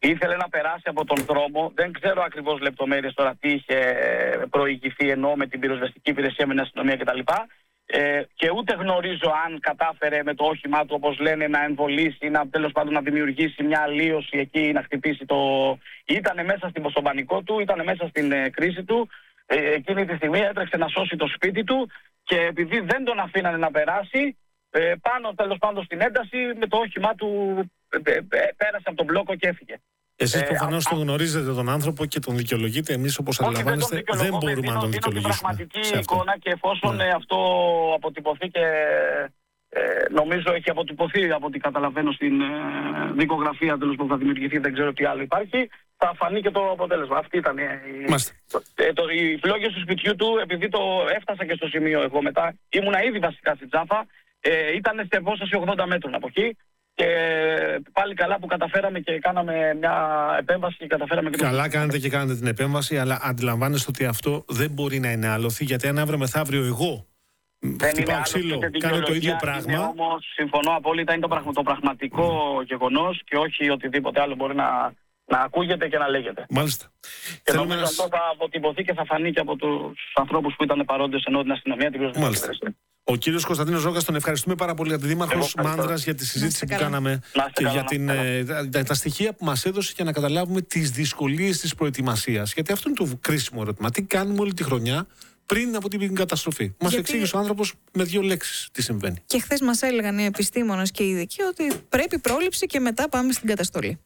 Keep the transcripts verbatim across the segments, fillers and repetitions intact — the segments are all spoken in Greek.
ήθελε να περάσει από τον δρόμο. Δεν ξέρω ακριβώς λεπτομέρειες τώρα τι είχε προηγηθεί, ενώ με την πυροσβεστική υπηρεσία, με την αστυνομία κτλ. Ε, και ούτε γνωρίζω αν κατάφερε με το όχημά του, όπως λένε, να εμβολήσει ή να, τέλος πάντων, να δημιουργήσει μια αλλίωση εκεί ή να χτυπήσει το. Ήτανε μέσα στην ποσομπανικό του, ήτανε μέσα στην ε, κρίση του. Ε, εκείνη τη στιγμή έτρεξε να σώσει το σπίτι του και επειδή δεν τον αφήνανε να περάσει, ε, πάνω τέλος πάντων στην ένταση, με το όχημά του ε, ε, πέρασε από τον μπλόκο και έφυγε. Εσείς Ε, προφανώς α- τον γνωρίζετε τον άνθρωπο και τον δικαιολογείτε. Εμείς, όπως αντιλαμβάνεστε, δεν, δεν μπορούμε δίνω, να τον δίνω την δικαιολογήσουμε. πραγματική σε αυτό. εικόνα και εφόσον Ναι. ε, αυτό αποτυπωθεί και ε, νομίζω έχει αποτυπωθεί από ό,τι καταλαβαίνω στην ε, δικογραφία τέλος που θα δημιουργηθεί, δεν ξέρω τι άλλο υπάρχει, θα φανεί και το αποτέλεσμα. Αυτή ήταν η, Μάλιστα. ε, το, οι φλόγες του σπιτιού του, επειδή το έφτασα και στο σημείο εγώ μετά, ήμουνα ήδη βασικά στην Τζάφα, ε, ήταν σε απόσταση ογδόντα μέτρων από εκεί. Και πάλι καλά που καταφέραμε και κάναμε μια επέμβαση και καταφέραμε και το... Καλά κάνετε και κάνετε την επέμβαση, αλλά αντιλαμβάνεστε ότι αυτό δεν μπορεί να είναι άλοθη, γιατί αν αύριο μεθαύριο εγώ Δεν είναι χτυπάω ξύλο, άλλωστε και κάνω το ίδιο δικαιολογία, πράγμα. είναι όμως, συμφωνώ απόλυτα, είναι το, πραγμα, το πραγματικό mm. γεγονός και όχι οτιδήποτε άλλο μπορεί να, να ακούγεται και να λέγεται. Μάλιστα. Και Θέλουμε νομίζω να... αυτό θα αποτυπωθεί και θα φανεί και από τους ανθρώπους που ήταν παρόντες, ενώ την αστυνομία, την Μάλιστα. Ο κύριος Κωνσταντίνος Ζώκας, τον ευχαριστούμε πάρα πολύ, αντιδήμαρχος Μάνδρας, για τη συζήτηση που κάναμε και καλά, για την, ε, τα, τα στοιχεία που μας έδωσε για να καταλάβουμε τις δυσκολίες της προετοιμασίας. Γιατί αυτό είναι το κρίσιμο ερώτημα. Τι κάνουμε όλη τη χρονιά πριν από την καταστροφή. Μας Γιατί... εξήγησε ο άνθρωπος με δύο λέξεις τι συμβαίνει. Και χθες μας έλεγαν οι επιστήμονες και οι ειδικοί ότι πρέπει πρόληψη και μετά πάμε στην καταστολή.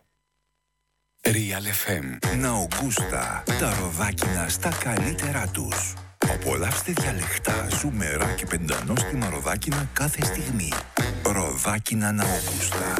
Real εφ εμ, Ναουγκούστα, τα ροδάκινα στα καλύτερά τους. Απολαύστε διαλεκτά, ζουμερά και πεντανόστιμα ροδάκινα κάθε στιγμή. Ροδάκινα Ναουγκούστα.